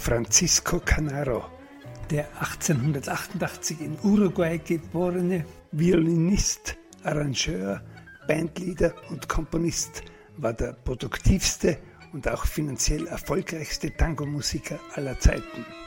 Francisco Canaro, der 1888 in Uruguay geborene Violinist, Arrangeur, Bandleader und Komponist, war der produktivste und auch finanziell erfolgreichste Tango-Musiker aller Zeiten.